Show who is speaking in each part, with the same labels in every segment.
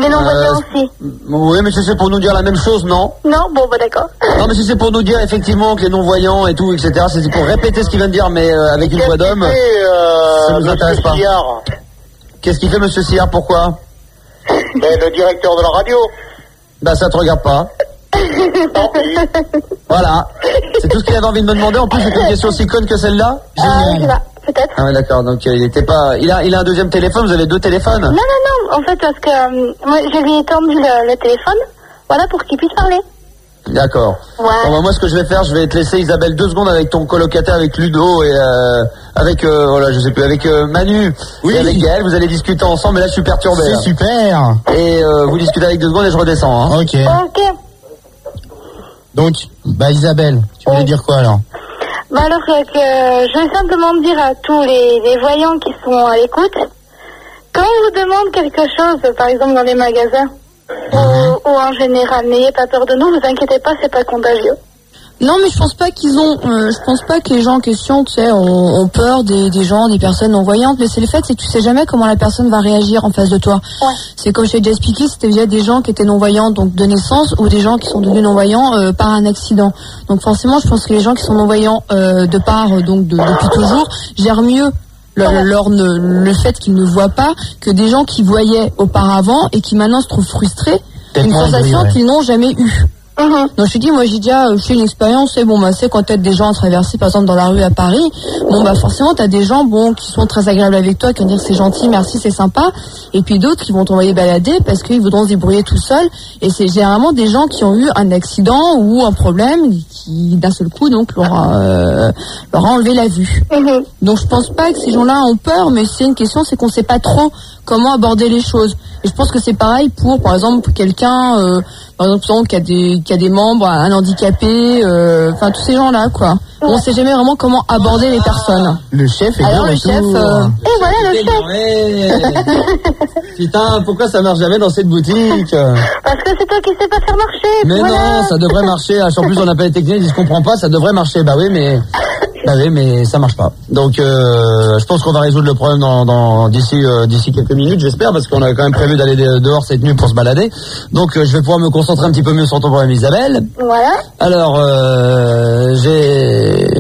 Speaker 1: Les non-voyants aussi.
Speaker 2: Oui, mais si c'est pour nous dire la même chose, non?
Speaker 1: Non, bon, bah d'accord.
Speaker 2: Non, mais si c'est pour nous dire effectivement que les non-voyants et tout, etc., c'est pour répéter ce qu'il vient de dire, mais avec une voix d'homme, ça nous intéresse pas. Qu'est-ce qu'il fait, monsieur Sillard? Pourquoi?
Speaker 3: Le directeur de la radio.
Speaker 2: Bah, ça te regarde pas. Voilà. C'est tout ce qu'il avait envie de me demander. En plus, c'est une question aussi conne que celle-là.
Speaker 1: Je sais pas, peut-être.
Speaker 2: Ah ouais, d'accord. Donc, il était pas. Il a un deuxième téléphone. Vous avez 2 téléphones?
Speaker 1: Non. En fait, parce que moi, je lui ai tendu le téléphone, voilà, pour qu'il puisse parler.
Speaker 2: D'accord.
Speaker 1: Ouais.
Speaker 2: Bon, bah, moi, ce que je vais faire, je vais te laisser, Isabelle, 2 secondes avec ton colocataire, avec Ludo et avec voilà, je sais plus, avec Manu. Oui. Et avec Gaël, vous allez discuter ensemble. Mais là, je suis perturbé.
Speaker 4: C'est
Speaker 2: là.
Speaker 4: Super.
Speaker 2: Et vous discutez avec 2 secondes et je redescends. Hein.
Speaker 4: Ok.
Speaker 5: Donc, Isabelle, tu voulais dire quoi alors?
Speaker 1: Alors que je veux simplement dire à tous les voyants qui sont à l'écoute, quand on vous demande quelque chose, par exemple dans les magasins, ou en général, n'ayez pas peur de nous, vous inquiétez pas, c'est pas contagieux.
Speaker 6: Non, mais je pense pas je pense pas que les gens en question, tu sais, ont peur des gens, des personnes non-voyantes, mais c'est le fait, c'est que tu sais jamais comment la personne va réagir en face de toi.
Speaker 1: Ouais.
Speaker 6: C'est comme je t'ai déjà expliqué, c'était via des gens qui étaient non-voyants, donc de naissance, ou des gens qui sont devenus non-voyants par un accident. Donc forcément, je pense que les gens qui sont non-voyants de part, depuis toujours, gèrent mieux le fait qu'ils ne voient pas que des gens qui voyaient auparavant et qui maintenant se trouvent frustrés d'une sensation qu'ils n'ont jamais eue. Donc je dis, moi j'ai déjà fait une expérience, c'est quand t'aides des gens à traverser par exemple dans la rue à Paris, forcément t'as des gens qui sont très agréables avec toi, qui vont dire que c'est gentil, merci, c'est sympa, et puis d'autres qui vont t'envoyer balader parce qu'ils voudront se débrouiller tout seuls, et c'est généralement des gens qui ont eu un accident ou un problème qui d'un seul coup donc leur a enlevé la vue. Donc je pense pas que ces gens-là ont peur, mais c'est une question, c'est qu'on sait pas trop comment aborder les choses. Et je pense que c'est pareil pour, par exemple, quelqu'un, par exemple, qui a des membres, un handicapé, tous ces gens-là, quoi. On sait jamais vraiment comment aborder les personnes.
Speaker 5: Le chef est
Speaker 6: alors
Speaker 5: bien
Speaker 6: le chef,
Speaker 1: et voilà le chef.
Speaker 2: Putain, pourquoi ça marche jamais dans cette boutique?
Speaker 1: Parce que c'est toi qui sais pas faire marcher.
Speaker 2: Mais voilà. Non, ça devrait marcher. En plus, on appelle les techniciens, ils disent, je comprends pas, ça devrait marcher. Bah oui, mais ça marche pas. Donc, je pense qu'on va résoudre le problème d'ici quelques minutes, j'espère, parce qu'on a quand même prévu d'aller dehors cette nuit pour se balader. Donc, je vais pouvoir me concentrer un petit peu mieux sur ton problème, Isabelle.
Speaker 1: Voilà.
Speaker 2: Alors, j'ai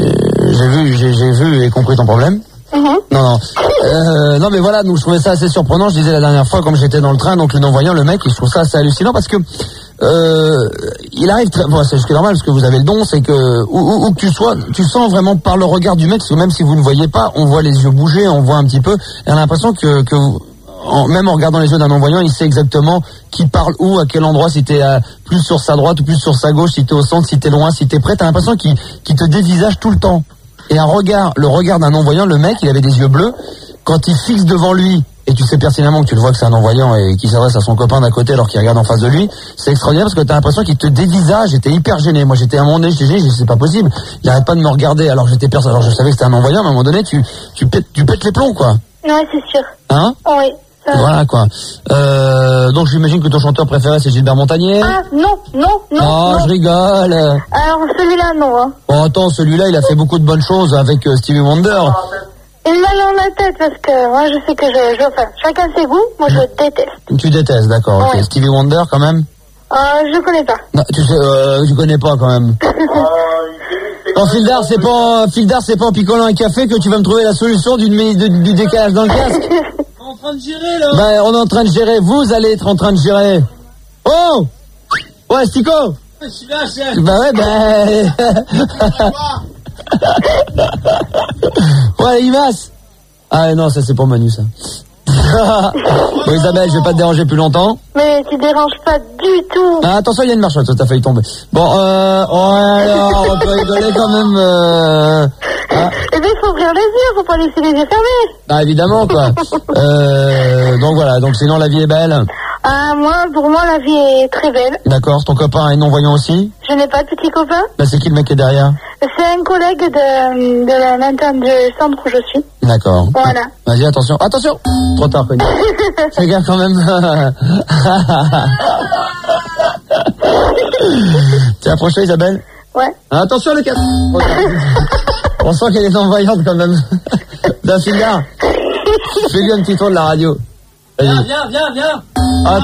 Speaker 2: vu et compris ton problème. Non mais voilà, donc je trouvais ça assez surprenant. Je disais la dernière fois, comme j'étais dans le train, donc le non-voyant, le mec, je trouve ça assez hallucinant parce que il arrive c'est ce qui est normal parce que vous avez le don, c'est que où que tu sois, tu sens vraiment par le regard du mec, parce que même si vous ne voyez pas, on voit les yeux bouger, on voit un petit peu, et on a l'impression que même en regardant les yeux d'un non-voyant, il sait exactement qui parle où, à quel endroit, si t'es plus sur sa droite ou plus sur sa gauche, si t'es au centre, si t'es loin, si t'es prêt, t'as l'impression qu'il te dévisage tout le temps. Et le regard d'un non-voyant, le mec, il avait des yeux bleus, quand il fixe devant lui, et tu sais pertinemment que tu le vois que c'est un non-voyant et qu'il s'adresse à son copain d'à côté alors qu'il regarde en face de lui, c'est extraordinaire parce que t'as l'impression qu'il te dévisage. J'étais hyper gêné. Moi, j'étais à un moment donné, c'est pas possible. Il arrête pas de me regarder alors alors je savais que c'était un non-voyant, mais à un moment donné, tu pètes les plombs, quoi.
Speaker 1: Ouais, c'est sûr.
Speaker 2: Hein?
Speaker 1: Oui.
Speaker 2: Voilà, quoi. Donc, j'imagine que ton chanteur préféré, c'est Gilbert Montagnier.
Speaker 1: Ah, non.
Speaker 2: Oh, je rigole.
Speaker 1: Alors, celui-là, non, hein.
Speaker 2: Bon, attends, celui-là, il a fait beaucoup de bonnes choses avec Stevie Wonder.
Speaker 1: Il m'a dans la tête parce que moi, je sais que chacun ses goûts, moi, je déteste.
Speaker 2: Tu détestes, d'accord, ok.
Speaker 1: Ouais.
Speaker 2: Stevie Wonder, quand même?
Speaker 1: Je connais pas.
Speaker 2: Non, tu connais pas, quand même. Non, Fildar, c'est pas en picolant un café que tu vas me trouver la solution du décalage dans le casque.
Speaker 7: On est en train de gérer, là.
Speaker 2: Ben, on est en train de gérer. Vous allez être en train de gérer. Oh! Ouais, Stico!
Speaker 7: Je suis là, chef.
Speaker 2: Bah ouais, ouais, Imas. Ah non, ça c'est pour Manu, ça. Bon, Isabelle, je vais pas te déranger plus longtemps.
Speaker 1: Mais tu déranges pas du tout.
Speaker 2: Ah, attention, il y a une marche, toi, t'as failli tomber. Bon, alors, on peut rigoler quand même.
Speaker 1: Eh bien, il faut ouvrir les yeux, faut pas laisser les yeux fermés.
Speaker 2: Ah, évidemment, quoi. Donc voilà, donc sinon la vie est belle.
Speaker 1: Pour moi, la vie est très belle.
Speaker 2: D'accord, ton copain est non-voyant aussi?
Speaker 1: Je n'ai pas de petit copain.
Speaker 2: Bah, c'est qui le mec qui est derrière?
Speaker 1: C'est un collègue de l'interne du centre où je suis.
Speaker 2: D'accord.
Speaker 1: Voilà.
Speaker 2: Vas-y, attention. Attention! Trop tard, connu. Fais gaffe quand même. T'es approché, Isabelle?
Speaker 1: Ouais.
Speaker 2: Attention, le casque. On sent qu'elle est non-voyante quand même. D'un Fildar. Fais-lui un petit tour de la radio.
Speaker 7: Viens.